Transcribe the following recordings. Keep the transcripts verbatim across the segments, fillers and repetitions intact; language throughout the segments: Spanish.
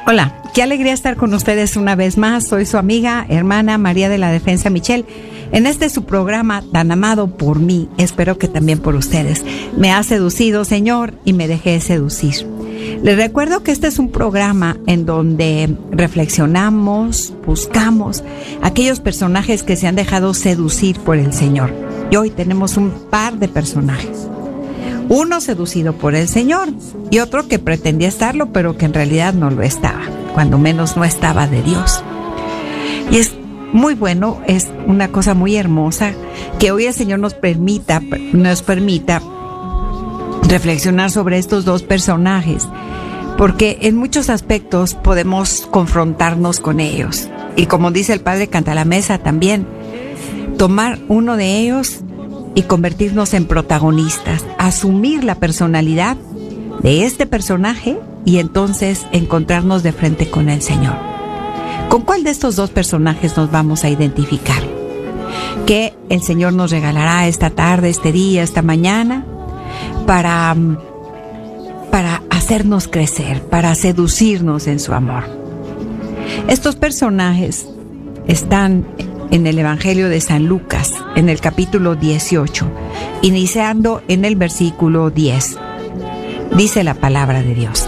Hola, qué alegría estar con ustedes una vez más. Soy su amiga, hermana María de la Defensa Michelle. En este su programa tan amado por mí, espero que también por ustedes. Me ha seducido, Señor, y me dejé seducir. Les recuerdo que este es un programa en donde reflexionamos, buscamos aquellos personajes que se han dejado seducir por el Señor. Y hoy tenemos un par de personajes. Uno seducido por el Señor y otro que pretendía estarlo, pero que en realidad no lo estaba, cuando menos no estaba de Dios. Y es muy bueno, es una cosa muy hermosa que hoy el Señor nos permita, nos permita reflexionar sobre estos dos personajes, porque en muchos aspectos podemos confrontarnos con ellos. Y como dice el Padre Cantalamessa también, tomar uno de ellos y convertirnos en protagonistas, asumir la personalidad de este personaje y entonces encontrarnos de frente con el Señor. ¿Con cuál de estos dos personajes nos vamos a identificar? ¿Qué el Señor nos regalará esta tarde, este día, esta mañana para, para hacernos crecer, para seducirnos en su amor? Estos personajes están en el Evangelio de San Lucas, en el capítulo dieciocho, iniciando en el versículo diez. Dice la palabra de Dios.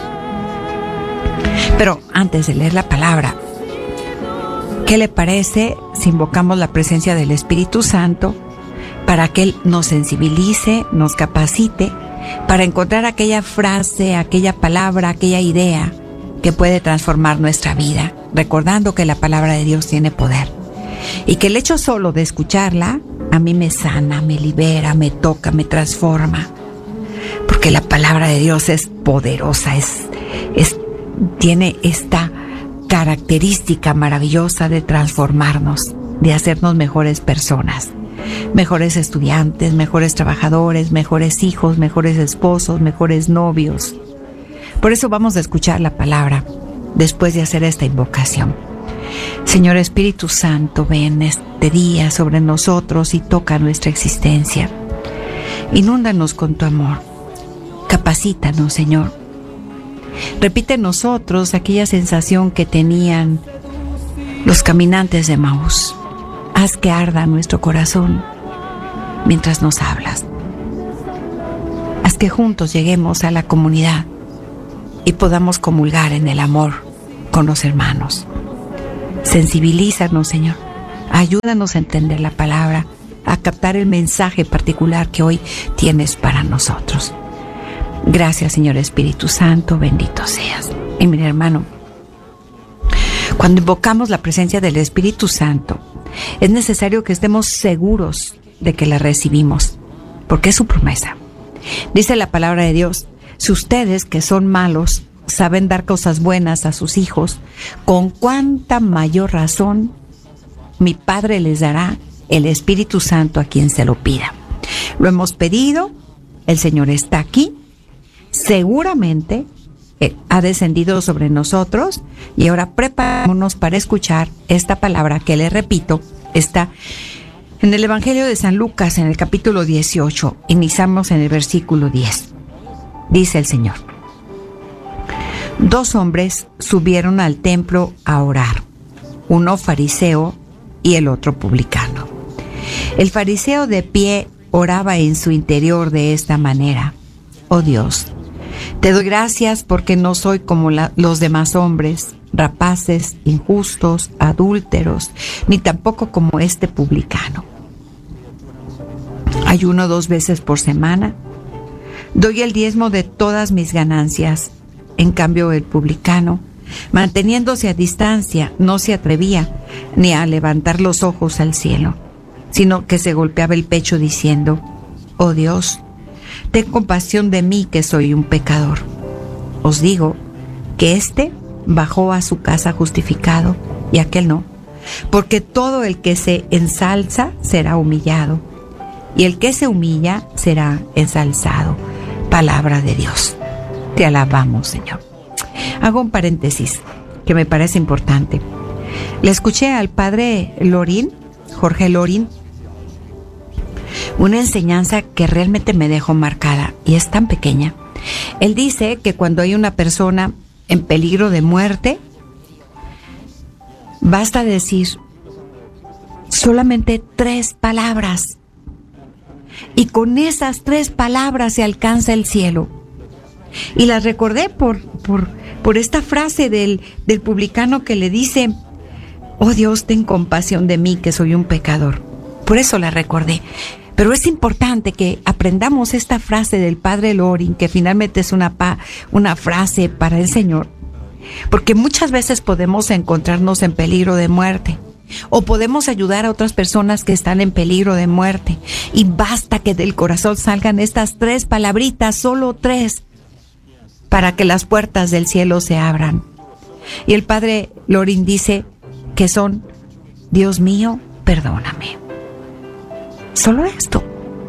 Pero antes de leer la palabra, ¿qué le parece si invocamos la presencia del Espíritu Santo para que Él nos sensibilice, nos capacite, para encontrar aquella frase, aquella palabra, aquella idea que puede transformar nuestra vida, recordando que la palabra de Dios tiene poder? Y que el hecho solo de escucharla a mí me sana, me libera, me toca, me transforma. Porque la palabra de Dios es poderosa, es, es, tiene esta característica maravillosa de transformarnos, de hacernos mejores personas, mejores estudiantes, mejores trabajadores, mejores hijos, mejores esposos, mejores novios. Por eso vamos a escuchar la palabra después de hacer esta invocación. Señor Espíritu Santo, ven este día sobre nosotros y toca nuestra existencia. Inúndanos con tu amor. Capacítanos, Señor. Repite en nosotros aquella sensación que tenían los caminantes de Emaús. Haz que arda nuestro corazón mientras nos hablas. Haz que juntos lleguemos a la comunidad y podamos comulgar en el amor con los hermanos. Sensibilízanos, Señor. Ayúdanos a entender la palabra, a captar el mensaje particular que hoy tienes para nosotros. Gracias, Señor Espíritu Santo, bendito seas. Y mira, hermano, cuando invocamos la presencia del Espíritu Santo, es necesario que estemos seguros de que la recibimos, porque es su promesa. Dice la palabra de Dios: si ustedes que son malos saben dar cosas buenas a sus hijos, con cuánta mayor razón mi Padre les dará el Espíritu Santo a quien se lo pida. Lo hemos pedido, el Señor está aquí, seguramente eh, ha descendido sobre nosotros, y ahora preparémonos para escuchar esta palabra que, les repito, está en el Evangelio de San Lucas, en el capítulo dieciocho. Iniciamos en el versículo diez. Dice el Señor: dos hombres subieron al templo a orar, uno fariseo y el otro publicano. El fariseo de pie oraba en su interior de esta manera: oh Dios, te doy gracias porque no soy como la, los demás hombres, rapaces, injustos, adúlteros, ni tampoco como este publicano. Ayuno dos veces por semana, doy el diezmo de todas mis ganancias. En cambio, el publicano, manteniéndose a distancia, no se atrevía ni a levantar los ojos al cielo, sino que se golpeaba el pecho diciendo: oh Dios, ten compasión de mí, que soy un pecador. Os digo que éste bajó a su casa justificado y aquel no, porque todo el que se ensalza será humillado, y el que se humilla será ensalzado. Palabra de Dios. Te alabamos, Señor. Hago un paréntesis que me parece importante. Le escuché al padre Lorín, Jorge Lorín, una enseñanza que realmente me dejó marcada, y es tan pequeña. Él dice que cuando hay una persona en peligro de muerte, Basta decir solamente tres palabras. Y con esas tres palabras se alcanza el cielo. Y las recordé por, por, por esta frase del, del publicano que le dice: oh Dios, ten compasión de mí, que soy un pecador. Por eso la recordé. Pero es importante que aprendamos esta frase del padre Loring, que finalmente es una, pa, una frase para el Señor. Porque muchas veces podemos encontrarnos en peligro de muerte. O podemos ayudar a otras personas que están en peligro de muerte. Y basta que del corazón salgan estas tres palabritas, solo tres, para que las puertas del cielo se abran. Y el padre Loring dice que son: Dios mío, perdóname. Solo esto.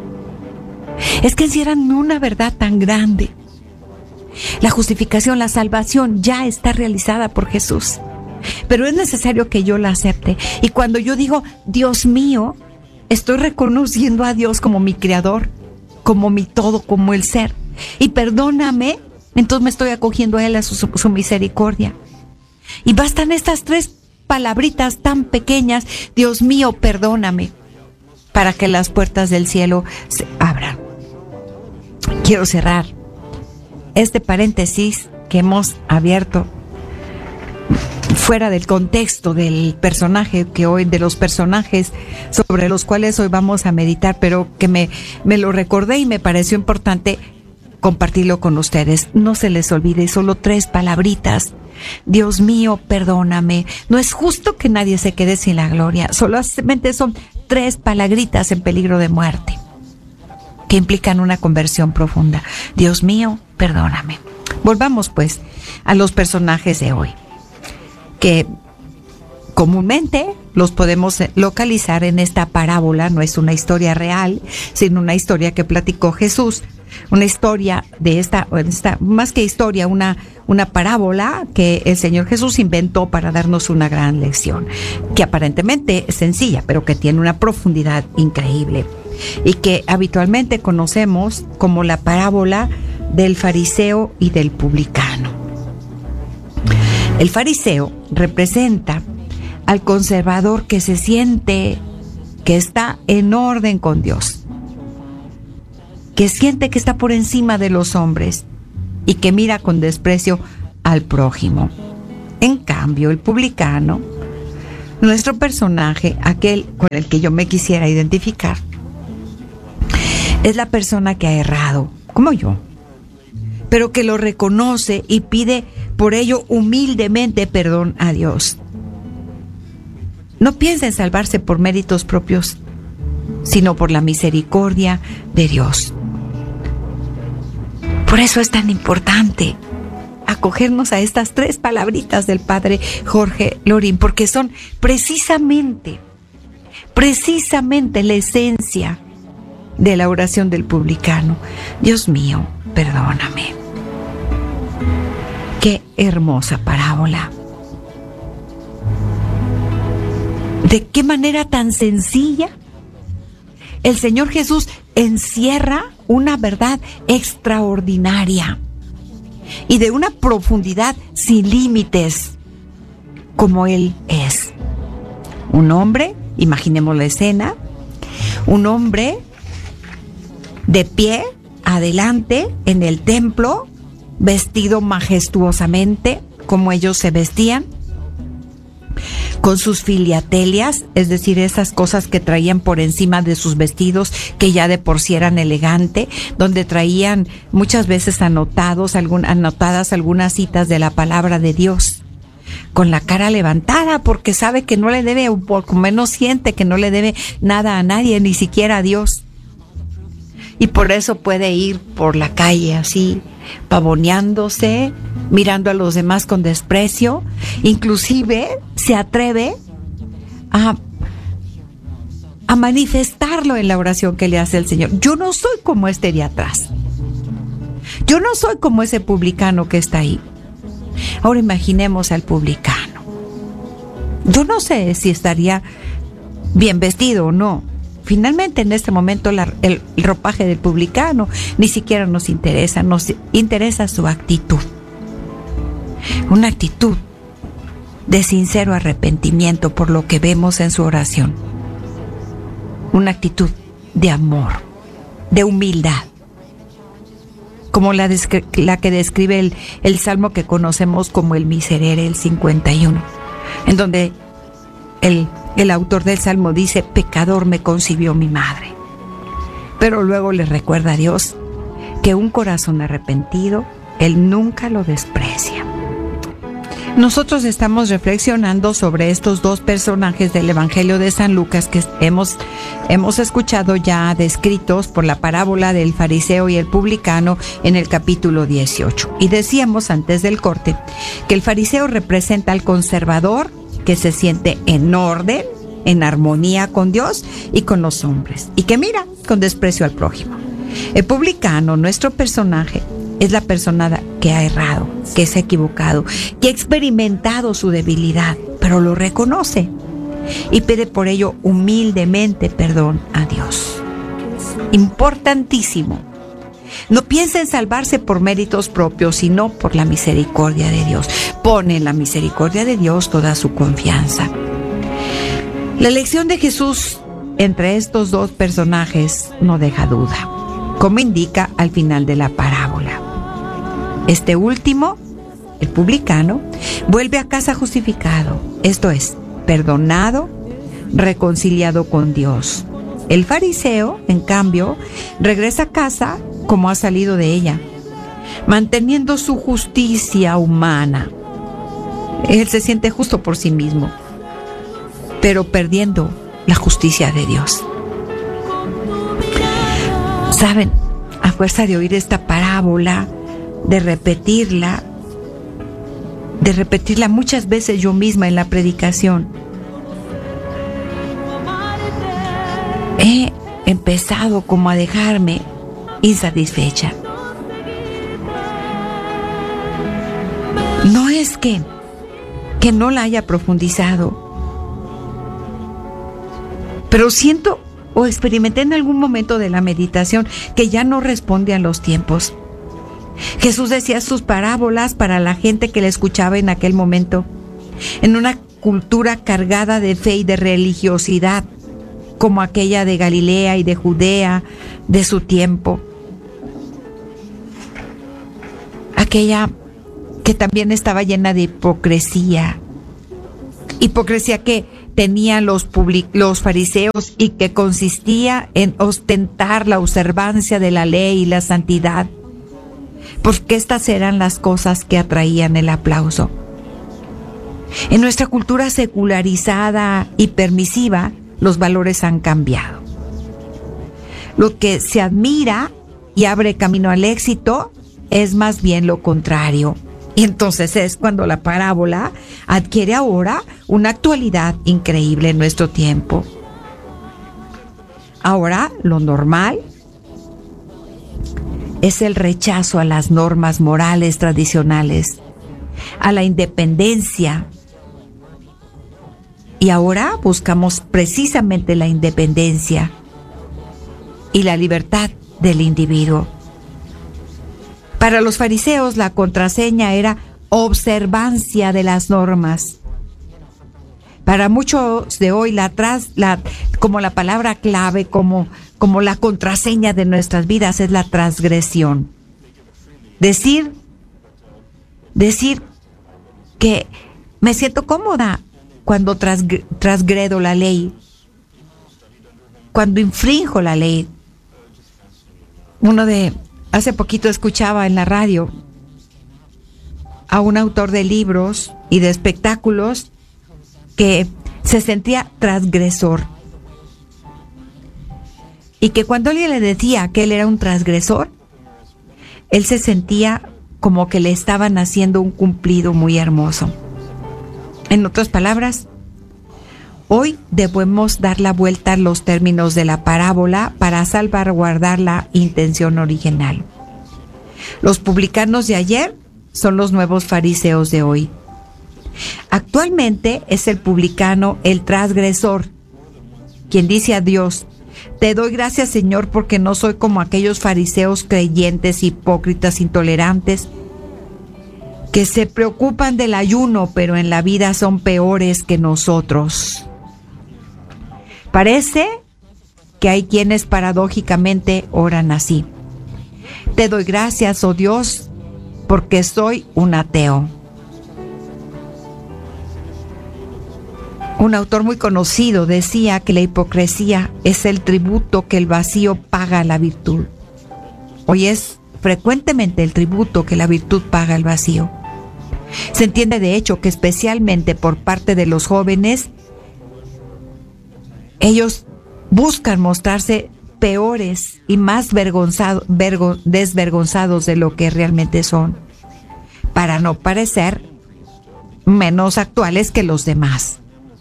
Es que encierran una verdad tan grande. La justificación, la salvación ya está realizada por Jesús. Pero es necesario que yo la acepte. Y cuando yo digo Dios mío, estoy reconociendo a Dios como mi creador, como mi todo, como el ser. Y perdóname, entonces me estoy acogiendo a Él, a su, su, su misericordia. Y bastan estas tres palabritas tan pequeñas: Dios mío, perdóname, para que las puertas del cielo se abran. Quiero cerrar este paréntesis que hemos abierto fuera del contexto del personaje que hoy, de los personajes sobre los cuales hoy vamos a meditar, pero que me, me lo recordé y me pareció importante compartirlo con ustedes. No se les olvide, solo tres palabritas: Dios mío, perdóname. No es justo que nadie se quede sin la gloria. Solamente son tres palabritas en peligro de muerte, que implican una conversión profunda. Dios mío, perdóname. Volvamos pues a los personajes de hoy, que comúnmente los podemos localizar en esta parábola. No es una historia real, sino una historia que platicó Jesús. Una historia de esta, esta más que historia, una, una parábola que el Señor Jesús inventó para darnos una gran lección, que aparentemente es sencilla, pero que tiene una profundidad increíble, y que habitualmente conocemos como la parábola del fariseo y del publicano. El fariseo representa al conservador que se siente que está en orden con Dios, que siente que está por encima de los hombres y que mira con desprecio al prójimo. En cambio, el publicano, nuestro personaje, aquel con el que yo me quisiera identificar, es la persona que ha errado, como yo, pero que lo reconoce y pide por ello humildemente perdón a Dios. No piensa en salvarse por méritos propios, sino por la misericordia de Dios. Por eso es tan importante acogernos a estas tres palabritas del padre Jorge Loring, porque son precisamente, precisamente la esencia de la oración del publicano. Dios mío, perdóname. Qué hermosa parábola. ¿De qué manera tan sencilla el Señor Jesús encierra una verdad extraordinaria y de una profundidad sin límites, como Él es? Un hombre, imaginemos la escena, un hombre de pie, adelante, en el templo, vestido majestuosamente, como ellos se vestían, con sus filiatelias, es decir, esas cosas que traían por encima de sus vestidos, que ya de por sí eran elegantes, donde traían muchas veces anotados, algún, anotadas algunas citas de la palabra de Dios, con la cara levantada, porque sabe que no le debe, o por lo menos siente que no le debe nada a nadie, ni siquiera a Dios. Y por eso puede ir por la calle así, pavoneándose, mirando a los demás con desprecio. Inclusive se atreve a, a manifestarlo en la oración que le hace el Señor. Yo no soy como este de atrás. Yo no soy como ese publicano que está ahí. Ahora imaginemos al publicano. Yo no sé si estaría bien vestido o no. Finalmente, en este momento, la, el, el ropaje del publicano ni siquiera nos interesa, nos interesa su actitud. Una actitud de sincero arrepentimiento por lo que vemos en su oración. Una actitud de amor, de humildad, como la, descri- la que describe el, el salmo que conocemos como el Miserere, el cincuenta y uno, en donde el, el autor del salmo dice: pecador me concibió mi madre. Pero luego le recuerda a Dios que un corazón arrepentido, Él nunca lo desprecia. Nosotros estamos reflexionando sobre estos dos personajes del Evangelio de San Lucas que hemos, hemos escuchado ya descritos por la parábola del fariseo y el publicano en el capítulo dieciocho. Y decíamos antes del corte que el fariseo representa al conservador que se siente en orden, en armonía con Dios y con los hombres, y que mira con desprecio al prójimo. El publicano, nuestro personaje, es la persona que ha errado, que se ha equivocado, que ha experimentado su debilidad, pero lo reconoce y pide por ello humildemente perdón a Dios. Importantísimo. No piensa en salvarse por méritos propios, sino por la misericordia de Dios. Pone en la misericordia de Dios toda su confianza. La elección de Jesús entre estos dos personajes no deja duda, como indica al final de la parábola. Este último, el publicano, vuelve a casa justificado, esto es, perdonado, reconciliado con Dios. El fariseo, en cambio, regresa a casa como ha salido de ella, manteniendo su justicia humana. Él se siente justo por sí mismo, pero perdiendo la justicia de Dios. ¿Saben? A fuerza de oír esta parábola, de repetirla, de repetirla muchas veces yo misma en la predicación, he empezado como a dejarme insatisfecha. No es que, que no la haya profundizado, pero siento o experimenté en algún momento de la meditación que ya no responde a los tiempos. Jesús decía sus parábolas para la gente que le escuchaba en aquel momento, en una cultura cargada de fe y de religiosidad, como aquella de Galilea y de Judea de su tiempo. Aquella que también estaba llena de hipocresía. Hipocresía que tenían los, public- los fariseos y que consistía en ostentar la observancia de la ley y la santidad, porque estas eran las cosas que atraían el aplauso. En nuestra cultura secularizada y permisiva, los valores han cambiado. Lo que se admira y abre camino al éxito es más bien lo contrario. Y entonces es cuando la parábola adquiere ahora una actualidad increíble en nuestro tiempo. Ahora lo normal es el rechazo a las normas morales tradicionales, a la independencia. Y ahora buscamos precisamente la independencia y la libertad del individuo. Para los fariseos la contraseña era observancia de las normas. Para muchos de hoy la, tras, la como la palabra clave, como, como la contraseña de nuestras vidas es la transgresión. Decir, decir que me siento cómoda cuando transg- transgredo la ley, cuando infrinjo la ley. Uno de Hace poquito escuchaba en la radio a un autor de libros y de espectáculos que se sentía transgresor. Y que cuando alguien le decía que él era un transgresor, él se sentía como que le estaban haciendo un cumplido muy hermoso. En otras palabras, hoy debemos dar la vuelta a los términos de la parábola para salvaguardar la intención original. Los publicanos de ayer son los nuevos fariseos de hoy. Actualmente es el publicano el transgresor, quien dice a Dios: te doy gracias, Señor, porque no soy como aquellos fariseos creyentes, hipócritas, intolerantes, que se preocupan del ayuno, pero en la vida son peores que nosotros. Parece que hay quienes paradójicamente oran así: te doy gracias, oh Dios, porque soy un ateo. Un autor muy conocido decía que la hipocresía es el tributo que el vacío paga a la virtud. Hoy es frecuentemente el tributo que la virtud paga al vacío. Se entiende de hecho que especialmente por parte de los jóvenes, ellos buscan mostrarse peores y más vergonzado, vergo, desvergonzados de lo que realmente son, para no parecer menos actuales que los demás.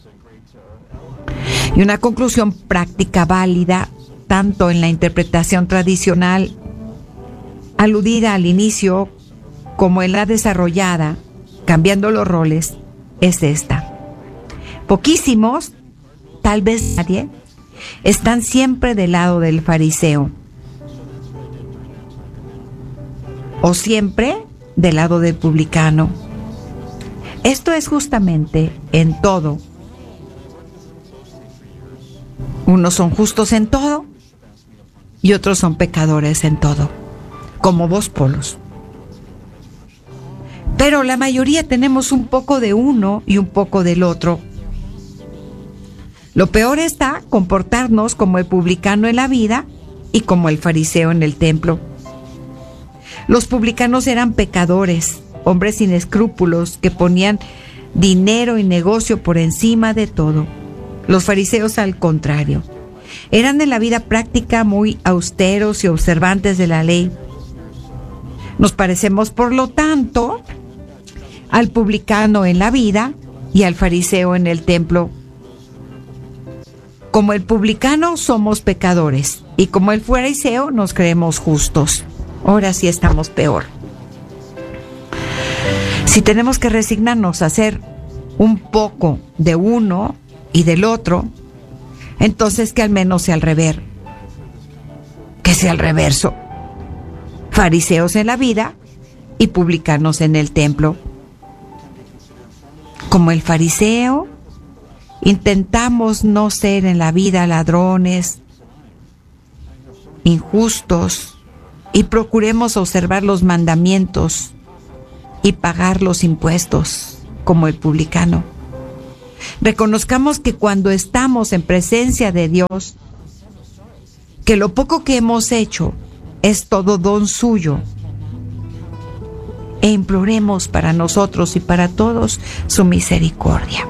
Y una conclusión práctica válida, tanto en la interpretación tradicional aludida al inicio como en la desarrollada, cambiando los roles, es esta: poquísimos, tal vez nadie, están siempre del lado del fariseo, o siempre del lado del publicano. Esto es justamente en todo. Unos son justos en todo y otros son pecadores en todo, como dos polos. Pero la mayoría tenemos un poco de uno y un poco del otro. Lo peor está comportarnos como el publicano en la vida y como el fariseo en el templo. Los publicanos eran pecadores, hombres sin escrúpulos que ponían dinero y negocio por encima de todo. Los fariseos, al contrario, eran en la vida práctica muy austeros y observantes de la ley. Nos parecemos, por lo tanto, al publicano en la vida y al fariseo en el templo. Como el publicano somos pecadores y como el fariseo nos creemos justos. Ahora sí estamos peor. Si tenemos que resignarnos a hacer un poco de uno y del otro, entonces que al menos sea al revés, que sea al reverso: fariseos en la vida y publicanos en el templo. Como el fariseo, intentamos no ser en la vida ladrones, injustos, y procuremos observar los mandamientos y pagar los impuestos como el publicano. Reconozcamos que cuando estamos en presencia de Dios, que lo poco que hemos hecho es todo don suyo, e imploremos para nosotros y para todos su misericordia.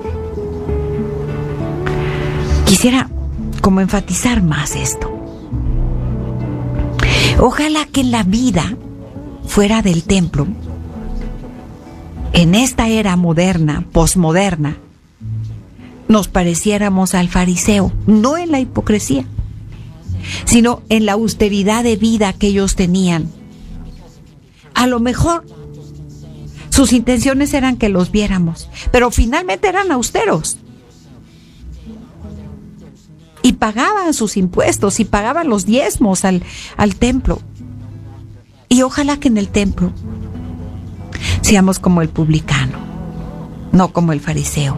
Quisiera como enfatizar más esto. Ojalá que en la vida fuera del templo, en esta era moderna, posmoderna, nos pareciéramos al fariseo, no en la hipocresía, sino en la austeridad de vida que ellos tenían. A lo mejor sus intenciones eran que los viéramos, pero finalmente eran austeros. Y pagaban sus impuestos y pagaban los diezmos al, al templo. Y ojalá que en el templo seamos como el publicano, no como el fariseo.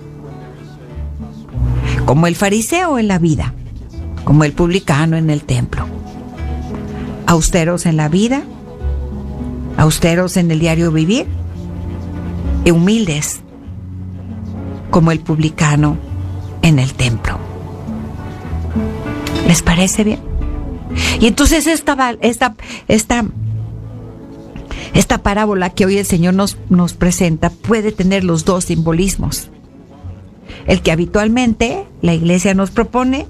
Como el fariseo en la vida, como el publicano en el templo. Austeros en la vida, austeros en el diario vivir, y humildes como el publicano en el templo. ¿Les parece bien? Y entonces esta, esta, esta, esta parábola que hoy el Señor nos, nos presenta puede tener los dos simbolismos. El que habitualmente la Iglesia nos propone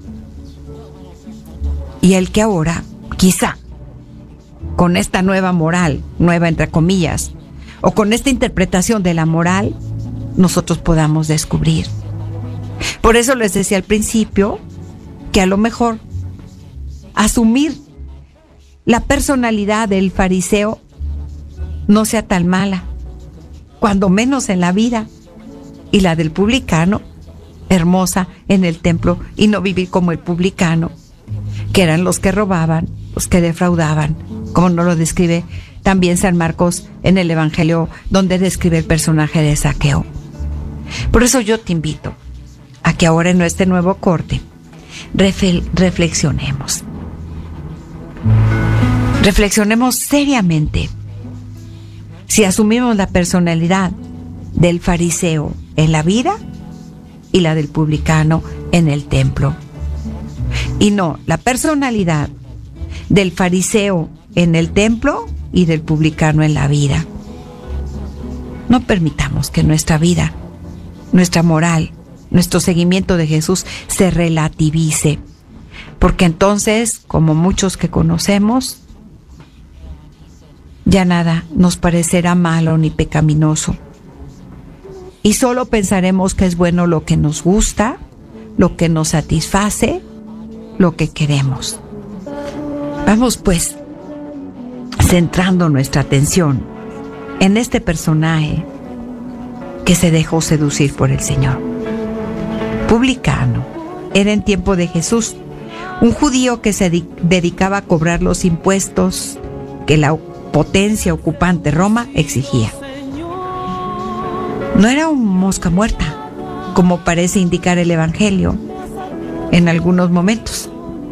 y el que ahora, quizá, con esta nueva moral, nueva entre comillas, o con esta interpretación de la moral, nosotros podamos descubrir. Por eso les decía al principio que a lo mejor asumir la personalidad del fariseo no sea tan mala, cuando menos en la vida, y la del publicano, hermosa en el templo, y no vivir como el publicano, que eran los que robaban, los que defraudaban como nos lo describe también San Marcos en el Evangelio, donde describe el personaje de Zaqueo. Por eso yo te invito a que ahora en este nuevo corte refle- reflexionemos. Reflexionemos seriamente si asumimos la personalidad del fariseo en la vida y la del publicano en el templo. Y no la personalidad del fariseo en el templo y del publicano en la vida. No permitamos que nuestra vida, nuestra moral, nuestro seguimiento de Jesús se relativice, porque entonces, como muchos que conocemos, ya nada nos parecerá malo ni pecaminoso. Y solo pensaremos que es bueno lo que nos gusta, lo que nos satisface, lo que queremos. Vamos pues centrando nuestra atención en este personaje que se dejó seducir por el Señor. Publicano era en tiempo de Jesús un judío que se dedicaba a cobrar los impuestos que la potencia ocupante Roma exigía. No era un mosca muerta, como parece indicar el Evangelio en algunos momentos,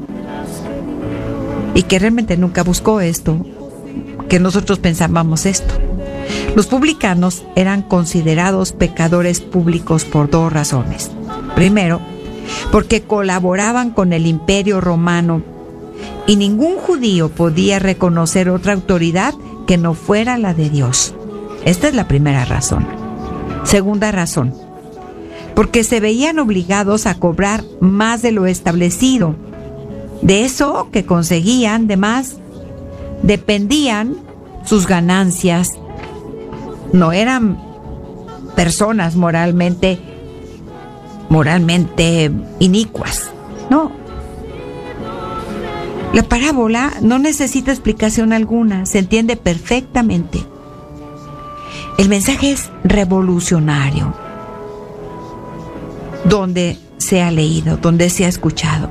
y que realmente nunca buscó esto, que nosotros pensábamos esto. Los publicanos eran considerados pecadores públicos por dos razones. Primero, porque colaboraban con el Imperio Romano y ningún judío podía reconocer otra autoridad que no fuera la de Dios. Esta es la primera razón. Segunda razón, porque se veían obligados a cobrar más de lo establecido. De eso que conseguían de más dependían sus ganancias. No eran personas moralmente, moralmente inicuas, no. La parábola no necesita explicación alguna, se entiende perfectamente. El mensaje es revolucionario, donde se ha leído, donde se ha escuchado.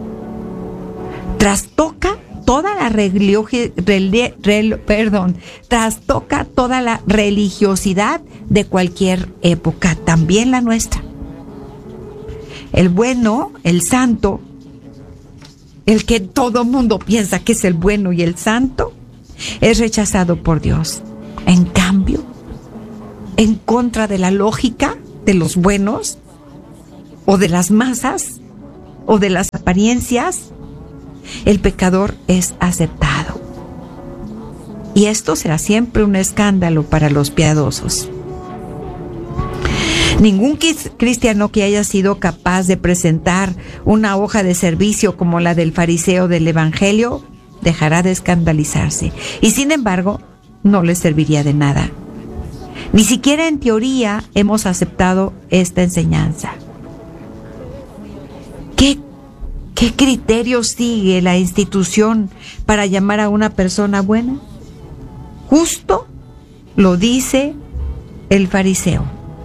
Trastoca toda la religio- rel- rel- perdón, trastoca toda la religiosidad de cualquier época, también la nuestra. El bueno, el santo, el que todo mundo piensa que es el bueno y el santo, es rechazado por Dios. En cambio, en contra de la lógica de los buenos, o de las masas, o de las apariencias, el pecador es aceptado. Y esto será siempre un escándalo para los piadosos. Ningún cristiano que haya sido capaz de presentar una hoja de servicio como la del fariseo del Evangelio dejará de escandalizarse. Y sin embargo, no le serviría de nada. Ni siquiera en teoría hemos aceptado esta enseñanza. ¿Qué, qué criterio sigue la institución para llamar a una persona buena? Justo lo dice el fariseo.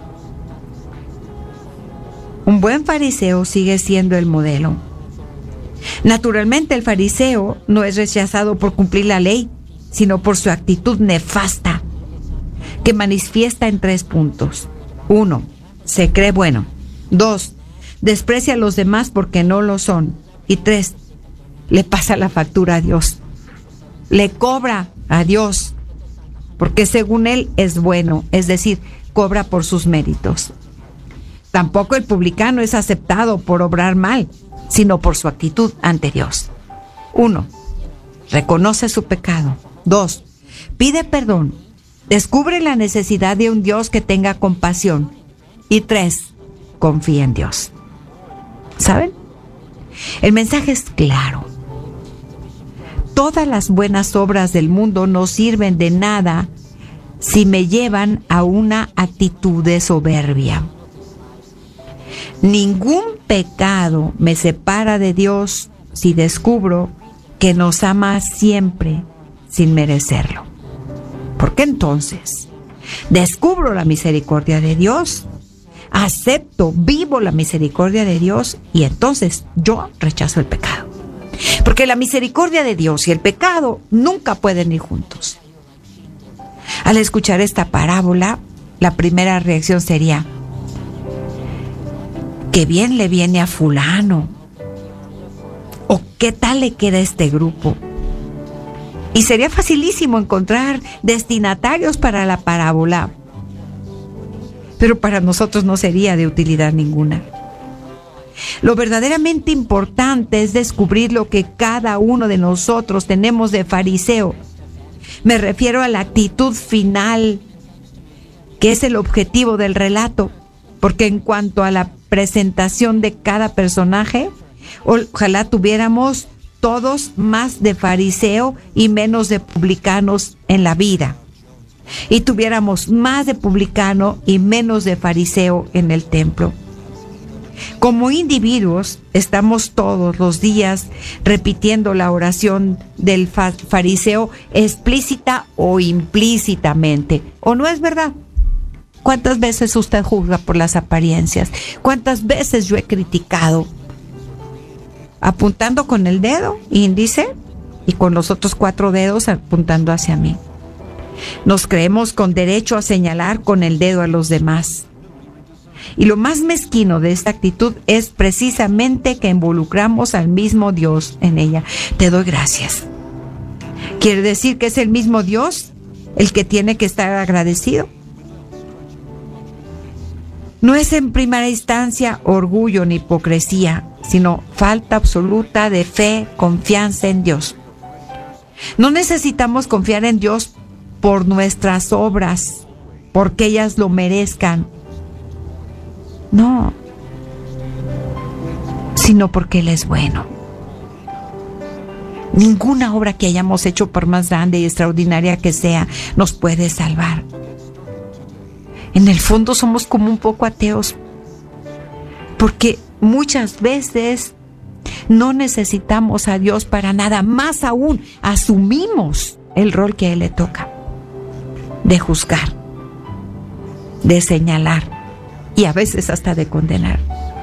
Un buen fariseo sigue siendo el modelo. Naturalmente, el fariseo no es rechazado por cumplir la ley, sino por su actitud nefasta, que manifiesta en tres puntos. Uno, se cree bueno. Dos, desprecia a los demás porque no lo son. Y tres, le pasa la factura a Dios. Le cobra a Dios, porque según él es bueno, es decir, cobra por sus méritos. Tampoco el publicano es aceptado por obrar mal, sino por su actitud ante Dios. Uno, reconoce su pecado. Dos, pide perdón. Descubre la necesidad de un Dios que tenga compasión. Y tres, confía en Dios. ¿Saben? El mensaje es claro. Todas las buenas obras del mundo no sirven de nada si me llevan a una actitud de soberbia. Ningún pecado me separa de Dios si descubro que nos ama siempre sin merecerlo. Porque entonces descubro la misericordia de Dios, acepto, vivo la misericordia de Dios y entonces yo rechazo el pecado. Porque la misericordia de Dios y el pecado nunca pueden ir juntos. Al escuchar esta parábola, la primera reacción sería: qué bien le viene a fulano, o qué tal le queda a este grupo. Y sería facilísimo encontrar destinatarios para la parábola, pero para nosotros no sería de utilidad ninguna. Lo verdaderamente importante es descubrir lo que cada uno de nosotros tenemos de fariseo. Me refiero a la actitud final, que es el objetivo del relato, porque en cuanto a la presentación de cada personaje, ojalá tuviéramos todos más de fariseo y menos de publicanos en la vida, y tuviéramos más de publicano y menos de fariseo en el templo. Como individuos, estamos todos los días repitiendo la oración del fa- fariseo explícita o implícitamente. ¿O no es verdad? ¿Cuántas veces usted juzga por las apariencias? ¿Cuántas veces yo he criticado? Apuntando con el dedo índice y con los otros cuatro dedos apuntando hacia mí. Nos creemos con derecho a señalar con el dedo a los demás. Y lo más mezquino de esta actitud es precisamente que involucramos al mismo Dios en ella. Te doy gracias. ¿Quiere decir que es el mismo Dios el que tiene que estar agradecido? No es en primera instancia orgullo ni hipocresía, sino falta absoluta de fe, confianza en Dios. No necesitamos confiar en Dios por nuestras obras, porque ellas lo merezcan. No, sino porque Él es bueno. Ninguna obra que hayamos hecho, por más grande y extraordinaria que sea, nos puede salvar. En el fondo somos como un poco ateos, porque muchas veces no necesitamos a Dios para nada, más aún asumimos el rol que a Él le toca, de juzgar, de señalar y a veces hasta de condenar.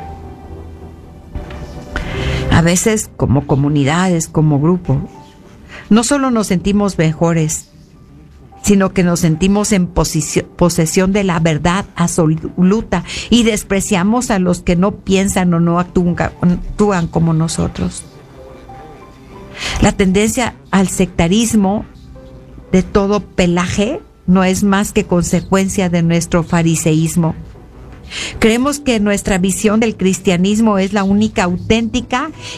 A veces, como comunidades, como grupo, no solo nos sentimos mejores, sino que nos sentimos en posición, posesión de la verdad absoluta y despreciamos a los que no piensan o no actúan, actúan como nosotros. La tendencia al sectarismo de todo pelaje no es más que consecuencia de nuestro fariseísmo. Creemos que nuestra visión del cristianismo es la única auténtica